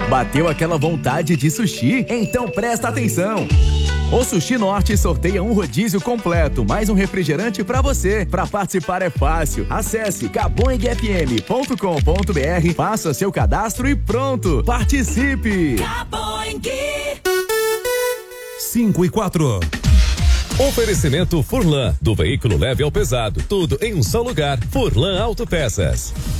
Bateu aquela vontade de sushi? Então presta atenção! O Sushi Norte sorteia um rodízio completo, mais um refrigerante pra você. Pra participar é fácil. Acesse caboingfm.com.br, faça seu cadastro e pronto! Participe! Caboing 5:04. Oferecimento Furlan, do veículo leve ao pesado, tudo em um só lugar. Furlan Autopeças.